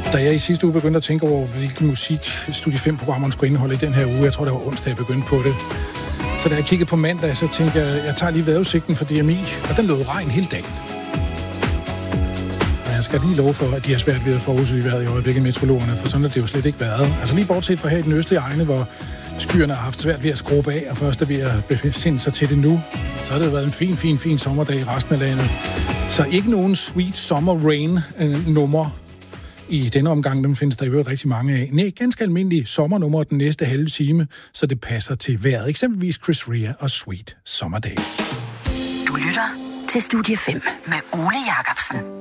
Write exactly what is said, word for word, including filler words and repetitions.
Da jeg i sidste uge begyndte at tænke over, hvilken musik Studie fem-programmerne skulle indeholde i den her uge, jeg tror, det var onsdag, jeg begyndte på det. Så da jeg kiggede på mandag, så tænkte jeg, jeg tager lige vejrudsigten for D M I, og den lod regn hele dagen. Og jeg skal lige love for, at de har svært ved at forudsige vejret i øjeblikket, meteorologerne, for sådan har det jo slet ikke været. Altså lige bortset fra her i den østlige egne, hvor skyerne har haft svært ved at skrue af, og først er ved at besinde sig til det nu, så har det været en fin, fin, fin sommerdag i resten af landet. Så ikke nogen Sweet Summer Rain-nummer i denne omgang, dem findes der i øvrigt rigtig mange af. Nej, ganske almindelige sommernummer den næste halve time, så det passer til vejret. Eksempelvis Chris Rea og Sweet Summer Day. Du lytter til Studie fem med Ole Jacobsen.